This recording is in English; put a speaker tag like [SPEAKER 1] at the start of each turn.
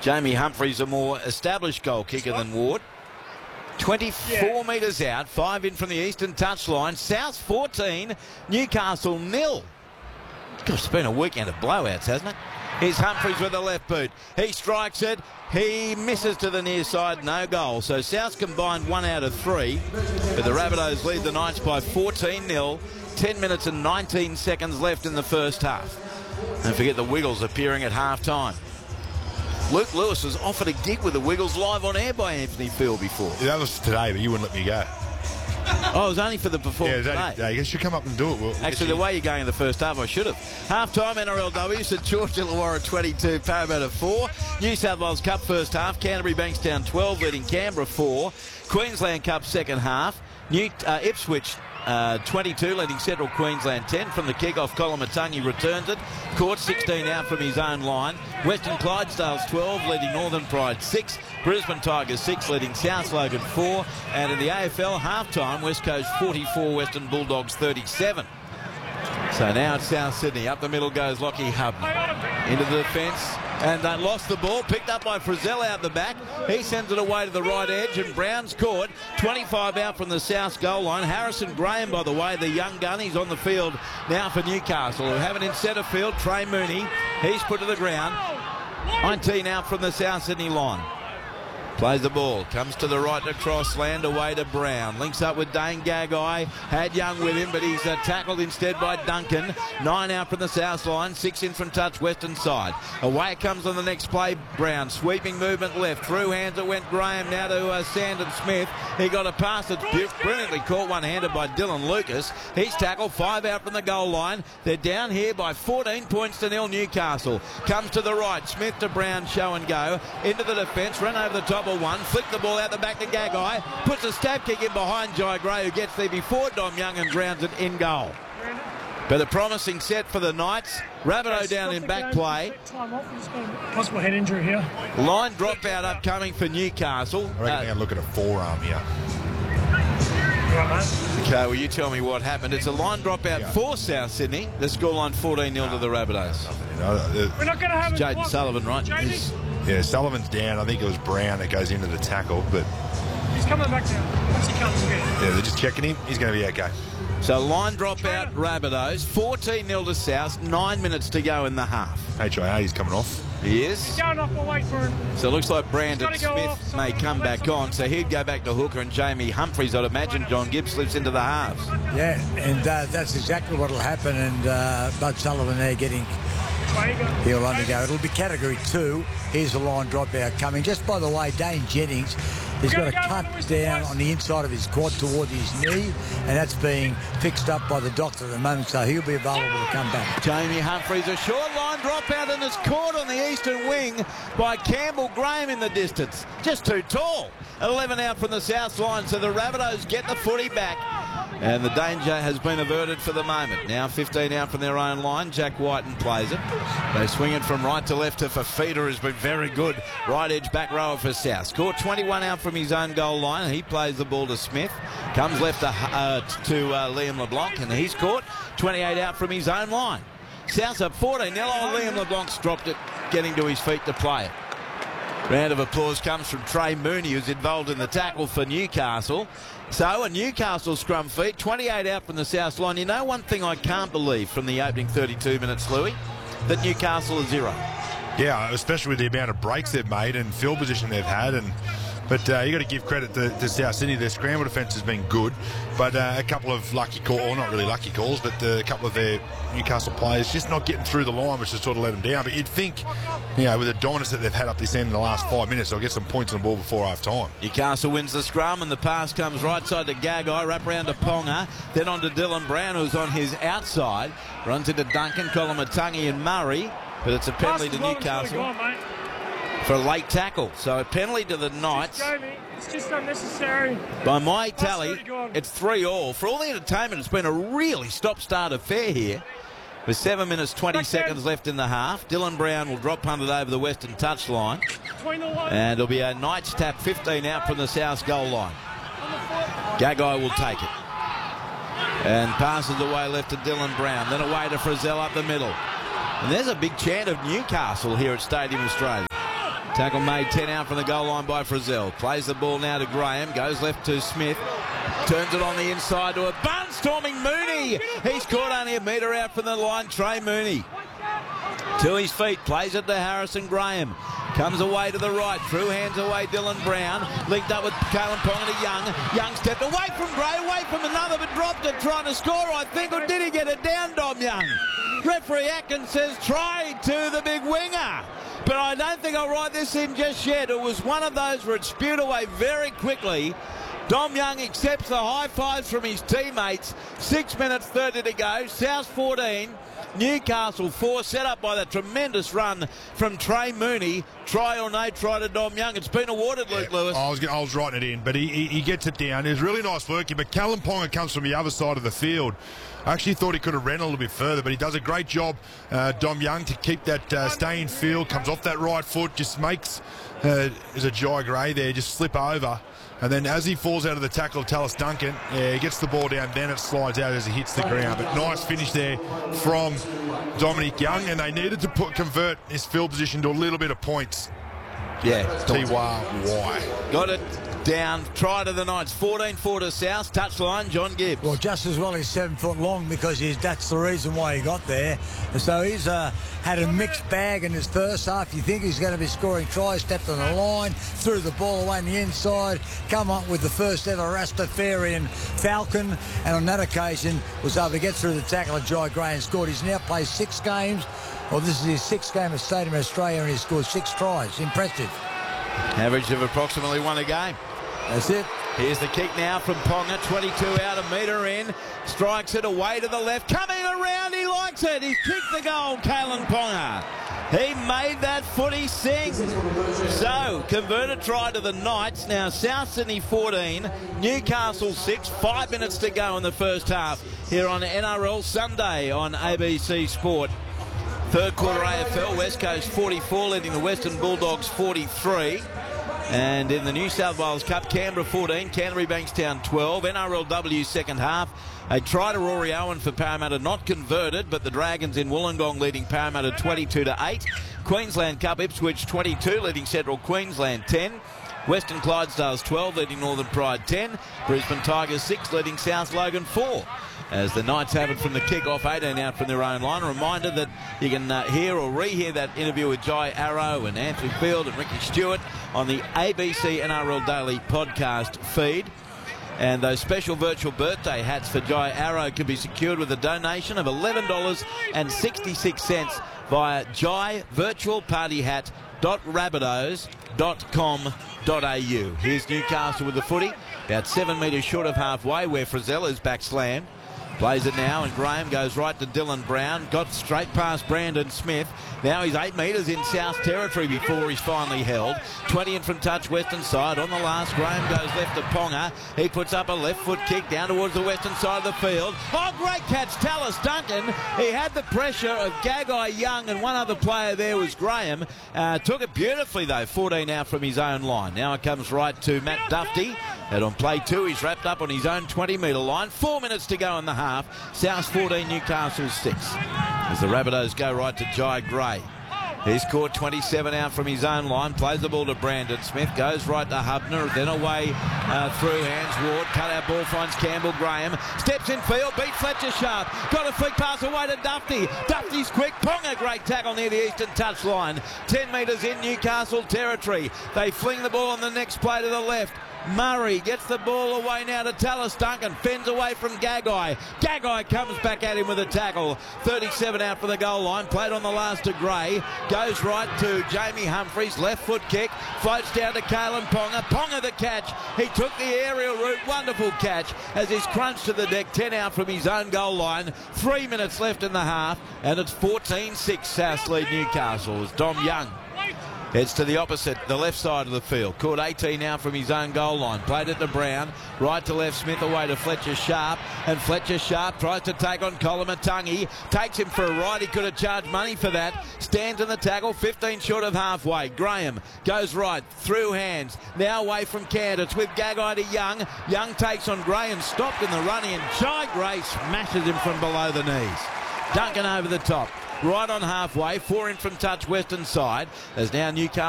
[SPEAKER 1] Jamie Humphries, a more established goal kicker than Ward. 24 metres out, 5 in from the eastern touchline. South 14, Newcastle 0. Gosh, it's been a weekend of blowouts, hasn't it? Here's Humphries with the left boot. He strikes it. He misses to the near side, no goal. So South's combined 1 out of 3. But the Rabbitohs lead the Knights by 14-0. 10 minutes and 19 seconds left in the first half. Don't forget the Wiggles appearing at half-time. Luke Lewis was offered a gig with the Wiggles live on air by Anthony Field before.
[SPEAKER 2] Yeah, that was today, but you wouldn't let me go.
[SPEAKER 1] Oh, it was only for the performance today.
[SPEAKER 2] I guess you come up and do it.
[SPEAKER 1] Actually, the way you're going in the first half, I should have. Half-time NRLW, St George Illawarra 22, Parramatta 4. New South Wales Cup first half, Canterbury Bankstown 12, leading Canberra 4. Queensland Cup second half, Ipswich 22, leading Central Queensland 10. From the kick-off, Colomatungi returns it. Caught 16 out from his own line. Western Clydesdales 12, leading Northern Pride 6. Brisbane Tigers 6, leading South Logan 4. And in the AFL, half-time, West Coast 44, Western Bulldogs 37. So now it's South Sydney. Up the middle goes Lockie Hubner. Into the defence. And they lost the ball. Picked up by Frizzell out the back. He sends it away to the right edge. And Brown's caught. 25 out from the South goal line. Harrison Graham, by the way, the young gun. He's on the field now for Newcastle, who have it in centre field. Trey Mooney. He's put to the ground. 19 out from the South Sydney line. Plays the ball, comes to the right across, land away to Brown. Links up with Dane Gagai, had Young with him, but he's tackled instead by Duncan. 9 out from the south line, 6 in from touch, western side. Away it comes on the next play, Brown. Sweeping movement left, through hands it went Graham, now to Sandon Smith. He got a pass that's brilliantly caught one-handed by Dylan Lucas. He's tackled, 5 out from the goal line. They're down here by 14 points to 0 Newcastle. Comes to the right, Smith to Brown, show and go. Into the defence, run over the top of one, flick the ball out the back to Gagai, puts a stab kick in behind Jai Gray, who gets there before Dom Young and grounds it in goal. But a promising set for the Knights. Rabbitoh down in back play.
[SPEAKER 3] Possible head injury here.
[SPEAKER 1] Line dropout upcoming for Newcastle.
[SPEAKER 2] I reckon they're going to look at a forearm here.
[SPEAKER 1] Okay, well, you tell me what happened. It's a line dropout for South Sydney. The scoreline 14-0 to the Rabbitohs.
[SPEAKER 3] We're not going to have
[SPEAKER 1] Jaden Sullivan, right?
[SPEAKER 2] Yeah, Sullivan's down. I think it was Brown that goes into the tackle, but
[SPEAKER 3] he's coming back down. Once he comes again.
[SPEAKER 2] Yeah, they're just checking him. He's going to be okay.
[SPEAKER 1] So line dropout, Rabbitohs, 14-0 to South, 9 minutes to go in the half.
[SPEAKER 2] HIA, he's coming off.
[SPEAKER 1] He is.
[SPEAKER 3] He's going off, we'll wait for him.
[SPEAKER 1] So it looks like Brandon Smith may come back on. So he'd go back to hooker, and Jamie Humphries, I'd imagine John Gibbs slips into the halves.
[SPEAKER 4] Yeah, and that's exactly what will happen. And Bud Sullivan there getting... He'll undergo. It'll be category 2. Here's the line dropout coming. Just by the way, Dane Jennings has got a cut down on the inside of his quad toward his knee, and that's being fixed up by the doctor at the moment, so he'll be available to come back.
[SPEAKER 1] Jamie Humphries, a short line dropout, and it's caught on the eastern wing by Campbell Graham in the distance. Just too tall. 11 out from the south line, so the Rabbitohs get the footy back. And the danger has been averted for the moment. Now 15 out from their own line. Jack Whiten plays it. They swing it from right to left to Fafita, who's been very good. Right edge back rower for South. Scored 21 out from his own goal line. He plays the ball to Smith. Comes left to Liam LeBlanc, and he's caught 28 out from his own line. South's up 14-0. Liam LeBlanc's dropped it, getting to his feet to play it. Round of applause comes from Trey Mooney, who's involved in the tackle for Newcastle. So a Newcastle scrum feet, 28 out from the south line. You know one thing I can't believe from the opening 32 minutes, Louis? That Newcastle is 0.
[SPEAKER 2] Yeah, especially with the amount of breaks they've made and field position they've had. But you got to give credit to South Sydney. Their scramble defence has been good, but a couple of lucky calls, or not really lucky calls, but a couple of their Newcastle players just not getting through the line, which has sort of let them down. But you'd think, you know, with the dominance that they've had up this end in the last 5 minutes, they'll get some points on the ball before half-time.
[SPEAKER 1] Newcastle wins the scrum, and the pass comes right side to Gagai, wrap around to Ponga, then on to Dylan Brown, who's on his outside, runs into Duncan, Colomatungi and Murray, but it's a penalty to Newcastle for a late tackle. So a penalty to the Knights.
[SPEAKER 3] It's just unnecessary.
[SPEAKER 1] By my tally, it's 3-all. For all the entertainment, it's been a really stop-start affair here. With 7 minutes 20 seconds left in the half. Dylan Brown will drop punt it over the western touchline. And it'll be a Knights tap, 15 out from the south goal line. Gagai will take it. And passes away left to Dylan Brown. Then away to Frizzell up the middle. And there's a big chant of Newcastle here at Stadium Australia. Tackle made 10 out from the goal line by Frizzell. Plays the ball now to Graham. Goes left to Smith. Turns it on the inside to a barnstorming Mooney. He's caught only a metre out from the line. Trey Mooney. To his feet. Plays it to Harrison Graham. Comes away to the right. Through hands away Dylan Brown. Linked up with Kalen Ponga to Young. Young stepped away from Gray. Away from another but dropped it. Trying to score, I think. Or did he get it down, Dom Young? Referee Atkins says try to the big winger. But I don't think I'll write this in just yet. It was one of those where it spewed away very quickly. Dom Young accepts the high fives from his teammates. 6 minutes 30 to go. South 14. Newcastle 4, set up by the tremendous run from Trey Mooney. Try or no try to Dom Young. It's been awarded, Luke Lewis.
[SPEAKER 2] I was writing it in, but he gets it down. It's really nice working, but Kalen Ponga comes from the other side of the field. I actually thought he could have ran a little bit further, but he does a great job, Dom Young, to keep that stay in field. Comes off that right foot, just makes is a Jai Gray there, just slip over. And then as he falls out of the tackle of Tallis Duncan, he gets the ball down, then it slides out as he hits the ground. But nice finish there from Dominic Young, and they needed to convert his field position to a little bit of points.
[SPEAKER 1] Yeah.
[SPEAKER 2] Why?
[SPEAKER 1] Got it down. Try to the Knights. 14-4 to South. Touchline, John Gibbs.
[SPEAKER 4] Well, just as well he's 7 foot long because that's the reason why he got there. So he's had a mixed bag in his first half. You think he's going to be scoring tries, stepped on the line, threw the ball away on the inside, come up with the first ever Rastafarian Falcon, and on that occasion was able to get through the tackle of Jai Gray and scored. He's now played 6 games. Well, this is his 6th game at Stadium Australia, and he's scored 6 tries. Impressive.
[SPEAKER 1] Average of approximately 1 a game.
[SPEAKER 4] That's it.
[SPEAKER 1] Here's the kick now from Ponga. 22 out, a metre in. Strikes it away to the left. Coming around, he likes it. He kicked the goal, Kalen Ponga. He made that footy sing. So, converted try to the Knights. Now, South Sydney 14, Newcastle 6. 5 minutes to go in the first half here on NRL Sunday on ABC Sport. Third quarter AFL, West Coast 44, leading the Western Bulldogs 43. And in the New South Wales Cup, Canberra 14, Canterbury Bankstown 12. NRLW second half. A try to Rory Owen for Parramatta, not converted, but the Dragons in Wollongong leading Parramatta 22-8. Queensland Cup, Ipswich 22, leading Central Queensland 10. Western Clydesdales 12, leading Northern Pride 10. Brisbane Tigers 6, leading South Logan 4. As the Knights have it from the kick-off, 18 out from their own line. A reminder that you can hear or rehear that interview with Jai Arrow and Anthony Field and Ricky Stewart on the ABC NRL Daily podcast feed. And those special virtual birthday hats for Jai Arrow can be secured with a donation of $11.66 via jaivirtualpartyhat.rabbitohs.com.au. Here's Newcastle with the footy, about 7 metres short of halfway, where Frizzell is back slammed. Plays it now, and Graham goes right to Dylan Brown. Got straight past Brandon Smith. Now he's 8 metres in South territory before he's finally held. 20 in from touch, Western side. On the last, Graham goes left to Ponga. He puts up a left foot kick down towards the western side of the field. Oh, great catch, Tallis Duncan. He had the pressure of Gagai Young, and one other player there was Graham. Took it beautifully, though. 14 out from his own line. Now it comes right to Matt Dufty. And on play 2, he's wrapped up on his own 20-metre line. 4 minutes to go in the half. South 14, Newcastle 6. As the Rabbitohs go right to Jai Gray. He's caught 27 out from his own line. Plays the ball to Brandon Smith. Goes right to Hubner. Then away through hands. Ward. Cut out ball. Finds Campbell Graham. Steps in field. Beat Fletcher Sharp. Got a flick pass away to Dufty. Dufty's quick. Ponga. Great tackle near the eastern touchline. 10 metres in Newcastle territory. They fling the ball on the next play to the left. Murray gets the ball away now to Tallis Duncan. Fends away from Gagai. Gagai comes back at him with a tackle. 37 out for the goal line. Played on the last to Gray. Goes right to Jamie Humphries. Left foot kick. Floats down to Kalen Ponga. Ponga the catch. He took the aerial route. Wonderful catch as he's crunched to the deck. 10 out from his own goal line. 3 minutes left in the half. And it's 14-6 South lead Newcastle as Dom Young heads to the opposite, the left side of the field. Caught 18 now from his own goal line. Played it to Brown. Right to left, Smith away to Fletcher Sharp. And Fletcher Sharp tries to take on Colomatungi. Takes him for a ride. He could have charged money for that. Stands in the tackle, 15 short of halfway. Graham goes right, through hands. Now away from Candace with Gagai to Young. Young takes on Graham, stopped in the running, and Jai Gray smashes him from below the knees. Duncan over the top. Right on halfway, 4 in from touch, western side. As now Newcastle